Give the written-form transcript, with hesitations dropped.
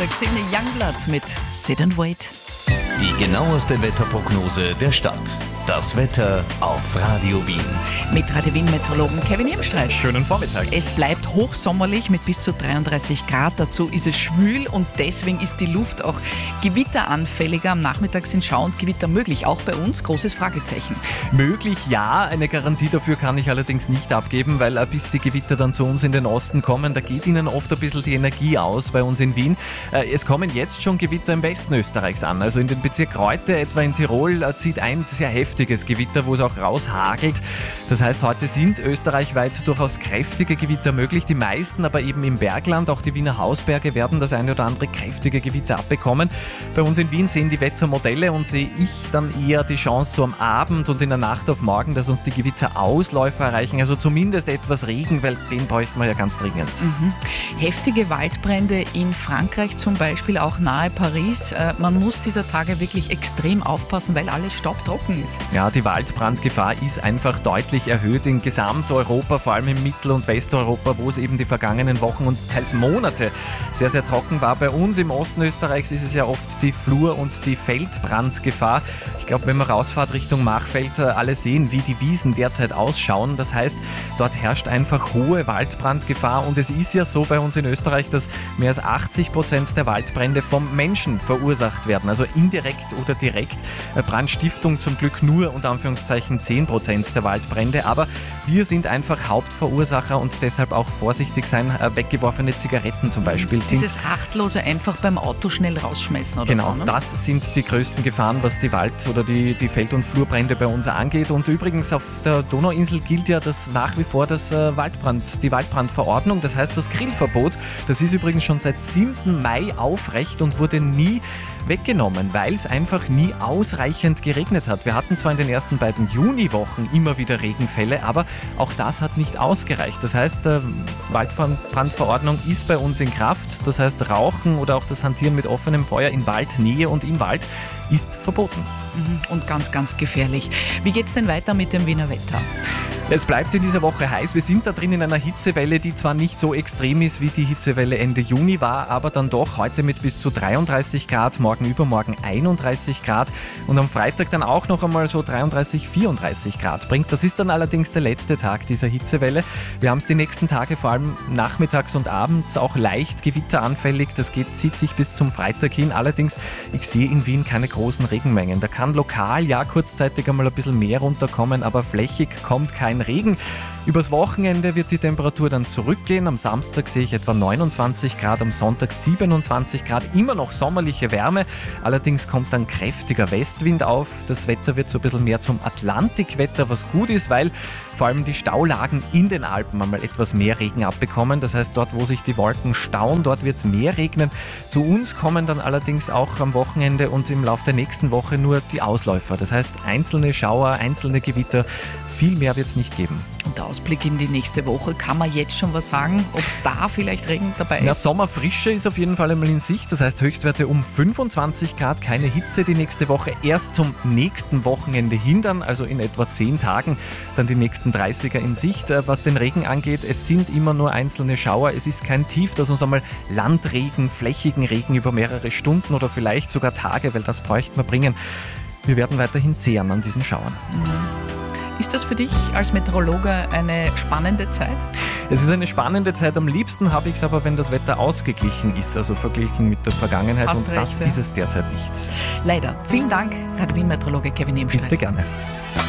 Nachmittag Szene Youngblood mit Sit and Wait. Die genaueste Wetterprognose der Stadt. Das Wetter auf Radio Wien. Mit Radio Wien-Meteorologen Kevin Ebenstreit. Schönen Vormittag. Es bleibt hochsommerlich mit bis zu 33 Grad. Dazu ist es schwül und deswegen ist die Luft auch gewitteranfälliger. Am Nachmittag sind Schauer und Gewitter möglich, auch bei uns. Großes Fragezeichen. Möglich, ja. Eine Garantie dafür kann ich allerdings nicht abgeben, weil bis die Gewitter dann zu uns in den Osten kommen, da geht ihnen oft ein bisschen die Energie aus bei uns in Wien. Es kommen jetzt schon Gewitter im Westen Österreichs an. Also in den Bezirk Reute, etwa in Tirol, zieht ein sehr heftiges Gewitter, wo es auch raushagelt. Das heißt, heute sind österreichweit durchaus kräftige Gewitter möglich. Die meisten aber eben im Bergland. Auch die Wiener Hausberge werden das eine oder andere kräftige Gewitter abbekommen. Bei uns in Wien sehen die Wettermodelle und sehe ich dann eher die Chance so am Abend und in der Nacht auf morgen, dass uns die Gewitterausläufer erreichen. Also zumindest etwas Regen, weil den bräuchten wir ja ganz dringend. Heftige Waldbrände in Frankreich zum Beispiel, auch nahe Paris. Man muss dieser Tage wirklich extrem aufpassen, weil alles staubtrocken ist. Ja, die Waldbrandgefahr ist einfach deutlich erhöht in Gesamteuropa, vor allem in Mittel- und Westeuropa, wo es eben die vergangenen Wochen und teils Monate sehr, sehr trocken war. Bei uns im Osten Österreichs ist es ja oft die Flur- und die Feldbrandgefahr. Ich glaube, wenn man rausfährt Richtung Machfeld, alle sehen, wie die Wiesen derzeit ausschauen. Das heißt, dort herrscht einfach hohe Waldbrandgefahr und es ist ja so bei uns in Österreich, dass mehr als 80% der Waldbrände vom Menschen verursacht werden, also indirekt oder direkt. Brandstiftung zum Glück nur unter Anführungszeichen 10% der Waldbrände, aber wir sind einfach Hauptverursacher und deshalb auch vorsichtig sein. Weggeworfene Zigaretten zum Beispiel. Dieses Achtlose einfach beim Auto schnell rausschmeißen oder genau, so. Genau, das sind die größten Gefahren, was die Wald- oder die Feld- und Flurbrände bei uns angeht. Und übrigens auf der Donauinsel gilt ja nach wie vor die Waldbrandverordnung, das heißt das Grillverbot. Das ist übrigens schon seit 7. Mai aufrecht und wurde nie weggenommen, weil es einfach nie ausreichend geregnet hat. Wir hatten zwar in den ersten beiden Juniwochen immer wieder Regenfälle, aber auch das hat nicht ausgereicht. Das heißt, Waldbrandverordnung ist bei uns in Kraft. Das heißt, Rauchen oder auch das Hantieren mit offenem Feuer in Waldnähe und im Wald ist verboten. Und ganz, ganz gefährlich. Wie geht's denn weiter mit dem Wiener Wetter? Es bleibt in dieser Woche heiß. Wir sind da drin in einer Hitzewelle, die zwar nicht so extrem ist, wie die Hitzewelle Ende Juni war, aber dann doch heute mit bis zu 33 Grad, morgen übermorgen 31 Grad und am Freitag dann auch noch einmal so 33, 34 Grad bringt. Das ist dann allerdings der letzte Tag dieser Hitzewelle. Wir haben es die nächsten Tage vor allem nachmittags und abends auch leicht gewitteranfällig. Das zieht sich bis zum Freitag hin. Allerdings, ich sehe in Wien keine großen Regenmengen. Da kann lokal ja kurzzeitig einmal ein bisschen mehr runterkommen, aber flächig kommt kein Regen. Übers Wochenende wird die Temperatur dann zurückgehen. Am Samstag sehe ich etwa 29 Grad, am Sonntag 27 Grad. Immer noch sommerliche Wärme. Allerdings kommt dann kräftiger Westwind auf. Das Wetter wird so ein bisschen mehr zum Atlantikwetter, was gut ist, weil vor allem die Staulagen in den Alpen einmal etwas mehr Regen abbekommen. Das heißt, dort, wo sich die Wolken stauen, dort wird es mehr regnen. Zu uns kommen dann allerdings auch am Wochenende und im Laufe der nächsten Woche nur die Ausläufer. Das heißt, einzelne Schauer, einzelne Gewitter. Viel mehr wird es nicht geben. Und der Ausblick in die nächste Woche, kann man jetzt schon was sagen, ob da vielleicht Regen dabei ist? Ja, Sommerfrische ist auf jeden Fall einmal in Sicht. Das heißt Höchstwerte um 25 Grad, keine Hitze die nächste Woche. Erst zum nächsten Wochenende hin dann, also in etwa 10 Tagen, dann die nächsten 30er in Sicht. Was den Regen angeht, es sind immer nur einzelne Schauer. Es ist kein Tief, dass uns einmal Landregen, flächigen Regen über mehrere Stunden oder vielleicht sogar Tage, weil das bräuchten wir bringen. Wir werden weiterhin zehren an diesen Schauern. Ist das für dich als Meteorologe eine spannende Zeit? Es ist eine spannende Zeit. Am liebsten habe ich es aber, wenn das Wetter ausgeglichen ist, also verglichen mit der Vergangenheit. Hast und recht, das ist es derzeit nicht. Leider. Vielen Dank, Radio Wien-Meteorologe Kevin Ebenstreit. Bitte gerne.